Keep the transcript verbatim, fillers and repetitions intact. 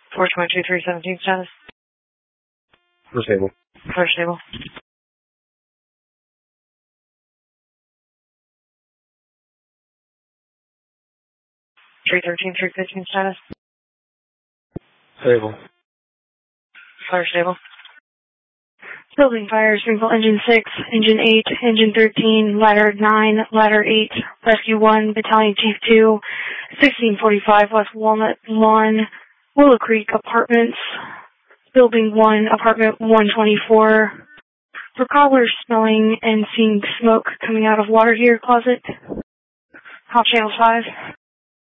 four twenty-two, three seventeen status. First stable. First stable. three thirteen, three fifteen status. Stable. Fire stable. Building fire, sprinkle engine six, engine eight, engine thirteen, ladder nine, ladder eight, rescue one, battalion chief two, sixteen forty-five West Walnut Lawn, Willow Creek Apartments, building one, apartment one twenty-four. For callers smelling and seeing smoke coming out of water heater closet. Call channel five.